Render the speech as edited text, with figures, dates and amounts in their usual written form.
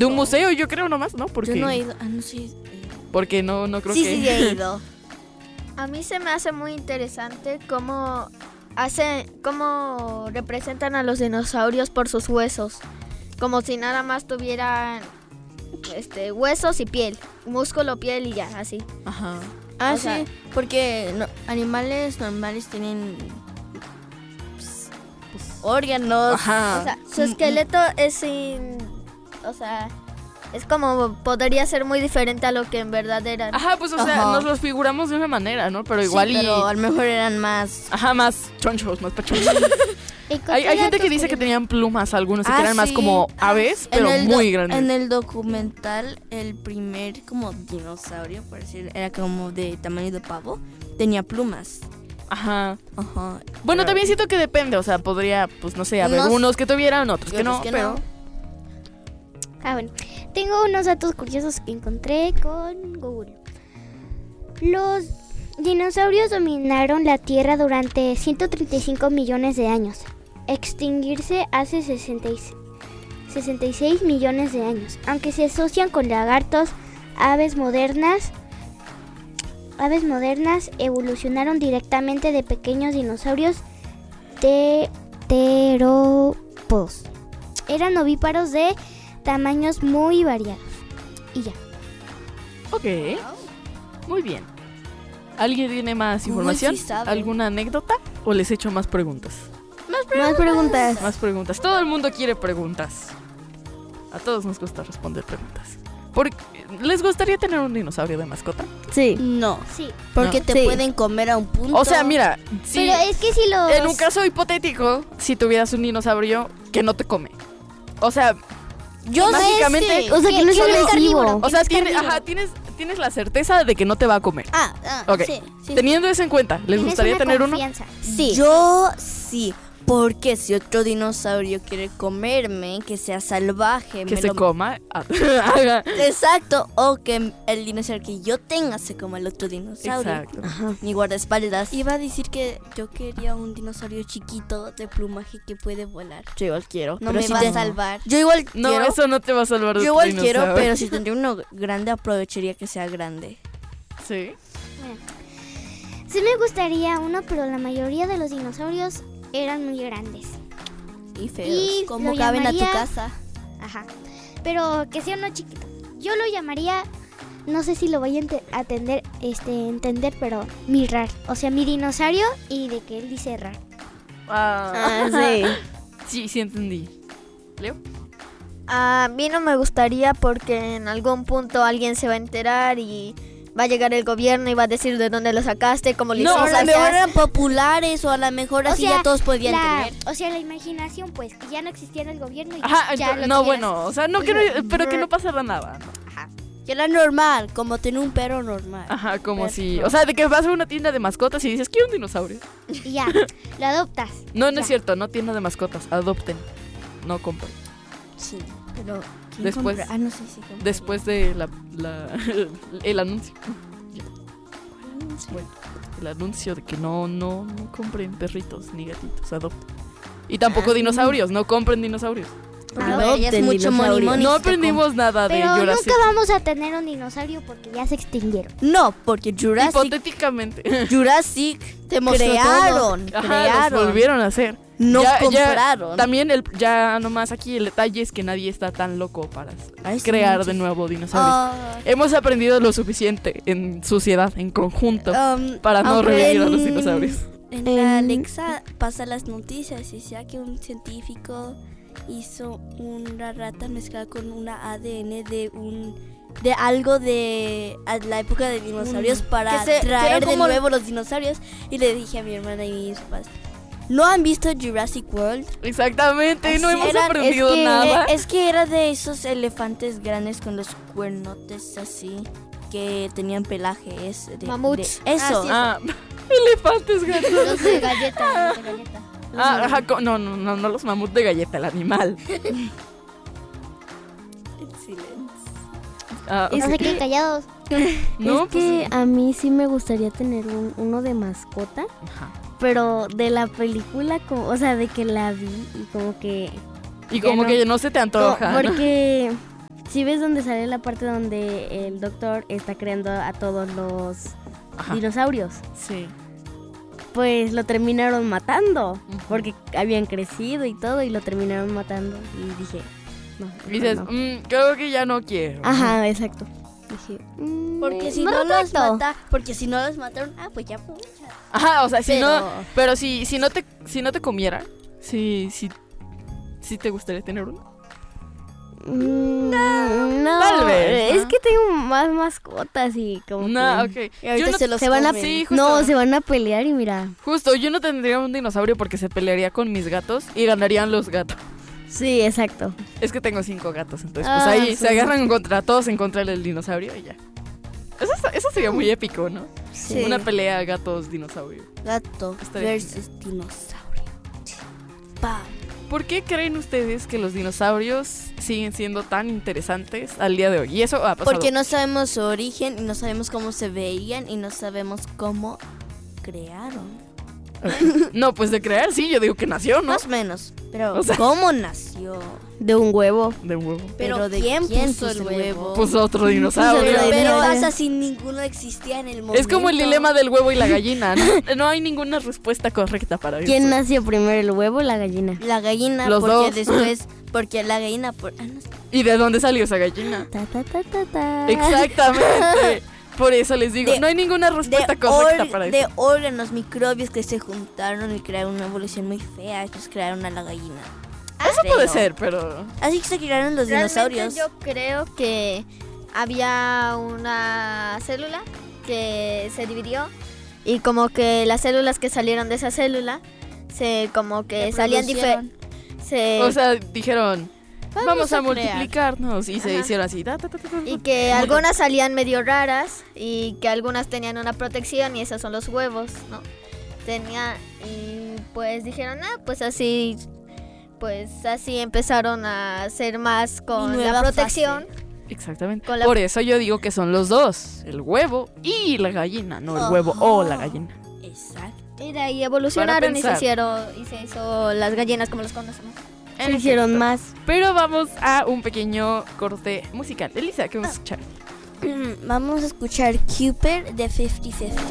De un museo, yo creo nomás, ¿no? Porque, Yo no he ido. No sé. porque no creo Sí, que... sí, he ido. A mí se me hace muy interesante cómo representan a los dinosaurios por sus huesos. Como si nada más tuvieran huesos y piel, músculo, piel y ya, así. Ajá. Ah, O sí, sea, porque animales normales tienen órganos. Ajá. O sea, su esqueleto es es como podría ser muy diferente a lo que en verdad eran. Ajá, pues o sea, Ajá. nos los figuramos de una manera, ¿no? Pero Sí, igual pero a lo mejor eran más. Ajá, más chonchos, más pachones. Hay gente que dice que tenían plumas algunos y que eran más sí. como aves, pero muy grandes. En el documental, el primer como dinosaurio, por decir, era como de tamaño de pavo, tenía plumas. Ajá. Ajá. Bueno, Pero- también siento que depende, o sea, podría, pues no sé, haber Unos- unos que tuvieran, otros que otros no, que pero... no. Bueno, tengo unos datos curiosos que encontré con Google. Los dinosaurios dominaron la Tierra durante 135 millones de años. Extinguirse hace 66 millones de años. Aunque se asocian con lagartos, aves modernas evolucionaron directamente de pequeños dinosaurios terópodos. Eran ovíparos de tamaños muy variados. Y ya. Ok, muy bien. ¿Alguien tiene más información? sí sabe. ¿Alguna anécdota? ¿O les echo más preguntas? Más preguntas. Más preguntas. Todo el mundo quiere preguntas. A todos nos gusta responder preguntas. ¿Les gustaría tener un dinosaurio de mascota? Sí. No, Sí. porque No. te Sí. pueden comer a un punto. O sea, mira, si Pero es que si los... en un caso hipotético, si tuvieras un dinosaurio que no te come. O sea, yo mágicamente- sé. O sea, que no es solo- carnívoro. o sea, Es carnívoro. tienes la certeza de que no te va a comer. Ok. Sí, sí. Teniendo eso en cuenta, ¿les Tienes gustaría una tener uno? confianza. Sí. Yo sí. Porque si otro dinosaurio quiere comerme, que sea salvaje, Que me se lo- coma. Haga. Exacto. O que el dinosaurio que yo tenga se coma el otro dinosaurio. Exacto. Mi guardaespaldas. Iba a decir que yo quería un dinosaurio chiquito de plumaje que puede volar. Yo igual quiero. No pero me si va te- a salvar. Yo igual No, quiero. eso no te va a salvar de Yo tu igual quiero, dinosaurio. pero si tendría uno grande, aprovecharía que sea grande. Sí. Sí me gustaría uno, pero la mayoría de los dinosaurios eran muy grandes. Y feos. Y ¿Cómo lo caben a tu llamaría- casa? Ajá. Pero que sea uno chiquito. Yo lo llamaría, no sé si lo voy a entender, pero mi rar. O sea, mi dinosaurio y de que él dice rar. Sí. Sí entendí. ¿Leo? A mí no me gustaría porque en algún punto alguien se va a enterar y va a llegar el gobierno y va a decir de dónde lo sacaste, cómo lo No, a hiciste. lo mejor eran populares o a lo mejor así ya todos podían tener. O sea, la imaginación, pues, que ya no existiera el gobierno y Ajá, ya lo no, tuvieras. bueno, o sea, no quiero, pero que no pasara nada. ¿no? Que era normal, como tener un perro normal. Ajá, como Perro. si, o sea, de que vas a una tienda de mascotas y dices, quiero un dinosaurio. Y ya, lo adoptas. No, no Ya. es cierto, no tienda de mascotas, adopten, no compren. Sí, pero ¿quién Después- compra? No sé si compra. Después de el anuncio. Ya. Bueno, el anuncio de que no compren perritos ni gatitos, adopten. Y tampoco dinosaurios, no compren dinosaurios. Ah, ya es mucho money, money. No si te aprendimos nada de Pero Jurassic. nunca vamos a tener un dinosaurio porque ya se extinguieron. No, porque Jurassic Hipotéticamente. te crearon. Ajá, los volvieron a hacer. No Ya- compraron. También ya nomás aquí el detalle es que nadie está tan loco para Ay, sí, crear muchos. de nuevo dinosaurios. Ah, Hemos aprendido lo suficiente en sociedad, en conjunto, para no aunque revivir a los en- dinosaurios. En la Alexa pasa las noticias y decía que un científico hizo una rata mezclada con una ADN de algo de a la época de dinosaurios para que traer era de como- nuevo los dinosaurios. Y le dije a mi hermana y mis papás, ¿no han visto Jurassic World? Exactamente, no Así hemos eran- aprendido nada. Es que era de esos elefantes grandes con los cuernotes así que tenían pelaje. Mamuts. Eso. Ah, elefantes grandes. Los de galleta, los de galleta. Ah, ajá, no los mamuts de galleta, el animal. Ah, No ok. se queden callados. No, es que a mí sí me gustaría tener uno de mascota, Ajá. pero de la película, o sea, de que la vi y como que... Y como no. que no se te antoja. ¿no? Porque ¿Sí ves donde sale la parte donde el doctor está creando a todos los Ajá. dinosaurios? Sí. Pues lo terminaron matando, Ujú. porque habían crecido y todo, y lo terminaron matando. Y dije, no. Y dices, no. creo que ya no quiero. Ajá, exacto. Dije, Porque si me no los retracto. mata, porque si no los mataron, pues ya pues. Ajá, o sea, si Pero- no, pero si no te comiera, sí te gustaría tener uno. No, Tal vez, es ¿no? que tengo más mascotas y como No, que ok. Y ahorita Yo no- se los se van a comen. Sí, justo. no, se van a pelear y mira. Justo, yo no tendría un dinosaurio porque se pelearía con mis gatos y ganarían los gatos. Sí, exacto. Es que tengo 5 gatos, entonces Ah, pues ahí sí. se agarran todos en contra del dinosaurio y ya. Eso sería muy épico, ¿no? Sí. Una pelea gatos-dinosaurio. Gato Estaría versus dinosaurio. Pa. ¿Por qué creen ustedes que los dinosaurios siguen siendo tan interesantes al día de hoy? Y eso ha pasado. Porque no sabemos su origen y no sabemos cómo se veían y no sabemos cómo crearon. No, pues de crear, sí, yo digo que nació, ¿no? Más o menos. Pero O sea- ¿cómo nació? De un huevo. De un huevo. Pero ¿de ¿quién puso puso el el huevo? Pues otro dinosaurio. Pero- Pero Pero- pasa si ninguno existía en el momento. Es como el dilema del huevo y la gallina, ¿no? No hay ninguna respuesta correcta para eso. ¿Quién nació primero, el huevo o la gallina? La gallina, Los porque dos. después, porque la gallina, no sé. ¿Y de dónde salió esa gallina? Ta, ta, ta, ta, ta. Exactamente. Por eso les digo, De- no hay ninguna respuesta correcta para de eso. órganos, microbios que se juntaron y crearon una evolución muy fea, entonces crearon a la gallina. Eso puede ser, pero... Así que se crearon los dinosaurios. Realmente yo creo que había una célula que se dividió y como que las células que salieron de esa célula se como que salían diferentes. O sea, dijeron, vamos a a crear. multiplicarnos. Y se Ajá. hicieron así. Ta, ta, ta, ta, ta. Y que algunas salían medio raras y que algunas tenían una protección y esos son los huevos, ¿no? Y pues dijeron, pues así empezaron a hacer más con nueva la protección. Exactamente. Con la- Por eso yo digo que son los dos. El huevo y la gallina. No el huevo o la gallina. Exacto. Y de ahí evolucionaron y se pensar. hizo las gallinas como las conocemos. Se hicieron más. Pero vamos a un pequeño corte musical. Elisa, ¿qué vamos a escuchar? Vamos a escuchar Cooper de 50-50.